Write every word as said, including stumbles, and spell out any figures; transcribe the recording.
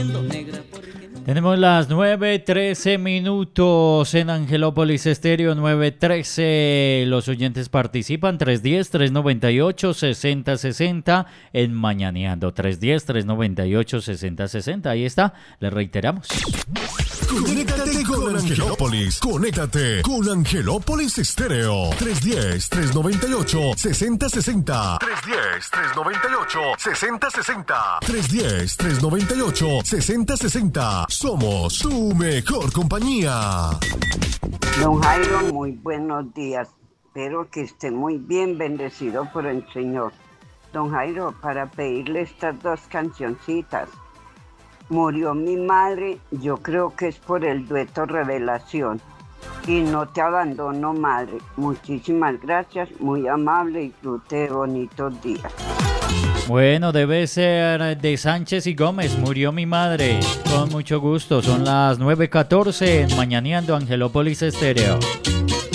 Tenemos las nueve trece minutos en Angelópolis Estéreo, nueve trece. Los oyentes participan tres uno cero, tres nueve ocho, seis cero seis cero en Mañaneando. tres uno cero, tres nueve ocho, seis cero seis cero. Ahí está, le reiteramos. Conéctate con Angelópolis. Conéctate con Angelópolis Estéreo. tres uno cero, tres nueve ocho, seis cero seis cero. tres uno cero, tres nueve ocho, seis cero seis cero. tres uno cero, tres nueve ocho, seis cero seis cero. Somos tu mejor compañía. Don Jairo, muy buenos días. Espero que esté muy bien, bendecido por el Señor. Don Jairo, para pedirle estas dos cancioncitas. Murió mi madre, yo creo que es por el dueto Revelación. Y No te abandono, madre. Muchísimas gracias, muy amable, disfrute de bonitos días. Bueno, debe ser de Sánchez y Gómez. Murió mi madre. Con mucho gusto. Son las nueve catorce en Mañaneando Angelópolis Estéreo.